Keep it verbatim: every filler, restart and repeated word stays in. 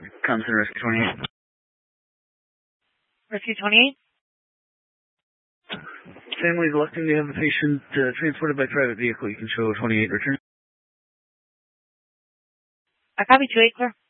Compton Rescue twenty-eight. Rescue twenty-eight? Family is electing to have the patient uh, transported by private vehicle. You can show twenty-eight return. I copy two eight, sir.